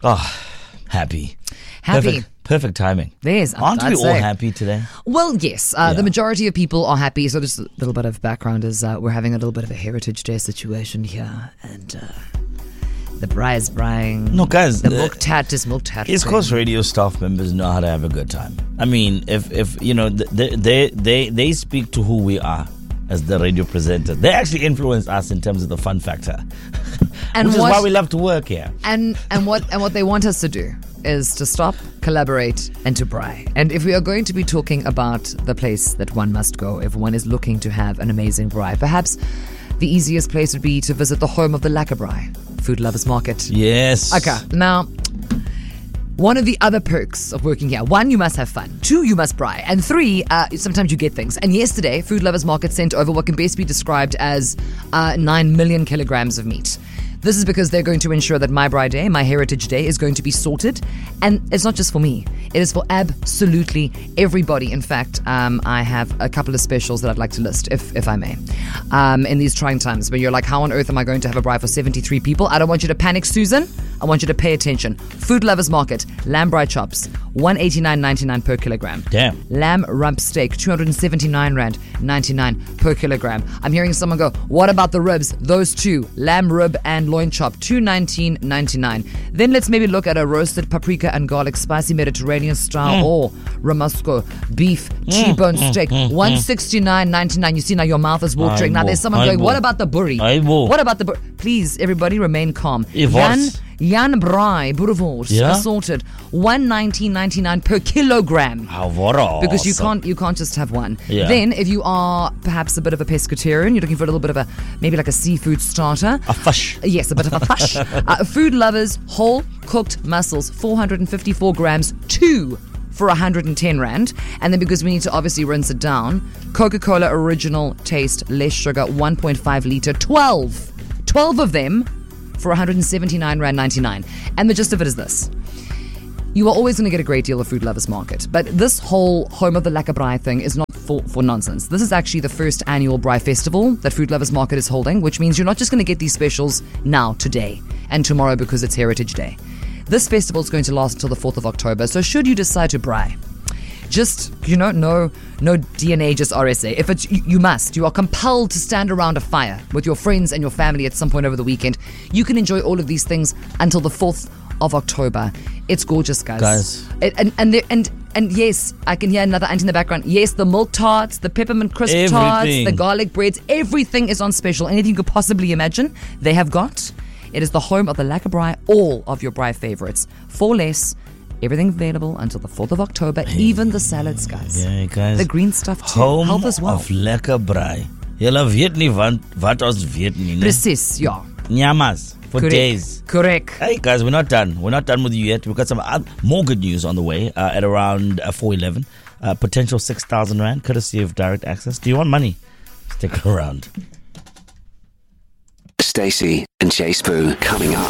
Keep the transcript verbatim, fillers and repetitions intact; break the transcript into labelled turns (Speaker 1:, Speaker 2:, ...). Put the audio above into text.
Speaker 1: Oh, happy.
Speaker 2: Happy.
Speaker 1: Perfect, perfect timing.
Speaker 2: There's,
Speaker 1: Aren't
Speaker 2: I'd
Speaker 1: we all
Speaker 2: say.
Speaker 1: happy today?
Speaker 2: Well, yes. Uh,
Speaker 1: Yeah.
Speaker 2: The majority of people are happy. So just a little bit of background is uh, we're having a little bit of a Heritage Day situation here. And uh, the braai is braaiing.
Speaker 1: No, guys.
Speaker 2: The
Speaker 1: uh,
Speaker 2: milk tat is milk tat.
Speaker 1: East Coast Radio staff members know how to have a good time. I mean, if, if you know, they, they, they, they speak to who we are as the radio presenter. They actually influence us in terms of the fun factor.
Speaker 2: And
Speaker 1: Which is
Speaker 2: what-
Speaker 1: why we love to work here.
Speaker 2: And and what and what they want us to do is to stop, collaborate, and to braai. And if we are going to be talking about the place that one must go if one is looking to have an amazing braai, perhaps the easiest place would be to visit the home of the Lekker Braai, Food Lovers Market.
Speaker 1: Yes.
Speaker 2: Okay, now, one of the other perks of working here, one, you must have fun. Two, you must braai. And three, uh, sometimes you get things. And yesterday, Food Lovers Market sent over what can best be described as uh, nine million kilograms of meat. This is because they're going to ensure that my Braai Day, my Heritage Day, is going to be sorted. And it's not just for me. It is for absolutely everybody. In fact, um, I have a couple of specials that I'd like to list, if if I may. Um, in these trying times where you're like, how on earth am I going to have a braai for seventy-three people? I don't want you to panic, Susan. I want you to pay attention. Food Lovers Market, lamb braai chops, one eighty-nine ninety-nine per kilogram.
Speaker 1: Damn.
Speaker 2: Lamb rump steak, two hundred seventy-nine rand ninety-nine per kilogram. I'm hearing someone go, what about the ribs? Those two, lamb rib and loin chop, two nineteen ninety-nine. Then let's maybe look at a roasted paprika and garlic spicy Mediterranean style
Speaker 1: Mm.
Speaker 2: or Ramasco beef T-bone
Speaker 1: mm,
Speaker 2: steak,
Speaker 1: mm, mm,
Speaker 2: one sixty-nine ninety-nine. You see now your mouth is watering. Now
Speaker 1: Aibo,
Speaker 2: there's someone going,
Speaker 1: aibo.
Speaker 2: what about the burri?
Speaker 1: Aibo.
Speaker 2: What about the burri? Please, everybody remain calm.
Speaker 1: If
Speaker 2: Jan,
Speaker 1: what?
Speaker 2: Jan Braai, boerewors,
Speaker 1: Yeah?
Speaker 2: assorted, one nineteen ninety-nine per kilogram.
Speaker 1: How awesome.
Speaker 2: Because you can't you can't just have one.
Speaker 1: Yeah.
Speaker 2: Then if you are perhaps a bit of a pescatarian, you're looking for a little bit of a maybe like a seafood starter.
Speaker 1: A fish.
Speaker 2: Yes, a bit of a fish. uh, Food Lovers whole cooked mussels, four hundred fifty-four grams, two for one hundred ten rand. And then because we need to obviously rinse it down, Coca-Cola Original Taste, less sugar, one point five litre, twelve. twelve of them for one hundred seventy-nine rand ninety-nine. And the gist of it is this. You are always going to get a great deal of Food Lovers Market. But this whole Home of the Lekker Braai thing is not for, for nonsense. This is actually the first annual Braai Festival that Food Lovers Market is holding, which means you're not just going to get these specials now, today, and tomorrow because it's Heritage Day. This festival is going to last until the fourth of October, so should you decide to braai, just, you know, no no D N A, just R S A. If it's, you, you must, you are compelled to stand around a fire with your friends and your family at some point over the weekend. You can enjoy all of these things until the fourth of October. It's gorgeous, guys.
Speaker 1: Guys.
Speaker 2: It, and, and, there- and, and yes, I can hear another auntie in the background. Yes, the milk tarts, the peppermint crisp tarts,
Speaker 1: Everything.
Speaker 2: the garlic breads, everything is on special. Anything you could possibly imagine, they have got. It is the home of the Lekker Braai, all of your braai favorites. For less, everything available until the fourth of October, even the salads, guys.
Speaker 1: Yeah, guys.
Speaker 2: The green stuff too.
Speaker 1: Home
Speaker 2: Help as well.
Speaker 1: of Lekker Braai. Julle weet nie want wat ons weet nie, né?
Speaker 2: Precies, ja.
Speaker 1: Nyamas for
Speaker 2: Correct.
Speaker 1: days.
Speaker 2: Correct.
Speaker 1: Hey guys, we're not done. We're not done with you yet. We've got some oth- more good news on the way uh, at around uh, four eleven. Uh, potential six thousand rand, courtesy of Direct Access. Do you want money? Stick around.
Speaker 3: Stacey and Chase Boo coming up.